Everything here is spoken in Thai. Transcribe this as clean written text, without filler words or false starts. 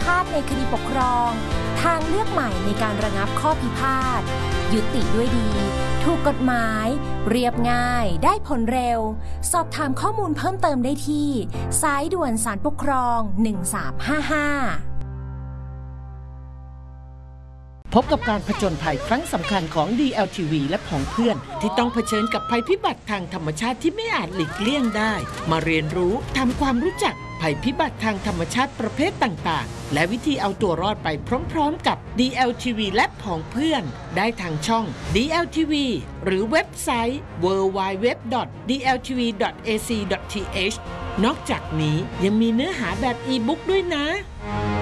พาทในคดีปกครองทางเลือกใหม่ในการระงับข้อพิพาทยุติด้วยดีถูกกฎหมายเรียบง่ายได้ผลเร็วสอบถามข้อมูลเพิ่มเติมได้ที่สายด่วนศาลปกครอง1355 พบกับการผจญภัยครั้งสำคัญของ DLTV และผองเพื่อนที่ต้องเผชิญกับภัยพิบัติทางธรรมชาติที่ไม่อาจหลีกเลี่ยงได้มาเรียนรู้ทำความรู้จักภัยพิบัติทางธรรมชาติประเภทต่างๆและวิธีเอาตัวรอดไปพร้อมๆกับ DLTV และผองเพื่อนได้ทางช่อง DLTV หรือเว็บไซต์ www.dltv.ac.th นอกจากนี้ยังมีเนื้อหาแบบอีบุ๊กด้วยนะ